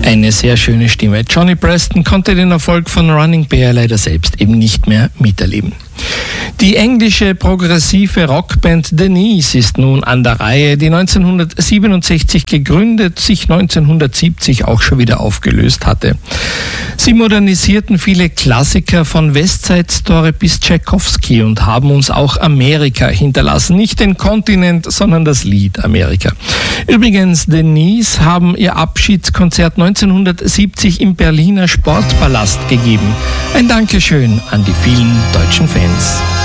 Eine sehr schöne Stimme. Johnny Preston konnte den Erfolg von Running Bear leider selbst eben nicht mehr miterleben. Die englische progressive Rockband Denise ist nun an der Reihe, die 1967 gegründet, sich 1970 auch schon wieder aufgelöst hatte. Sie modernisierten viele Klassiker von West Side Story bis Tchaikovsky und haben uns auch Amerika hinterlassen. Nicht den Kontinent, sondern das Lied Amerika. Übrigens, Denise haben ihr Abschiedskonzert 1970 im Berliner Sportpalast gegeben. Ein Dankeschön an die vielen deutschen Fans.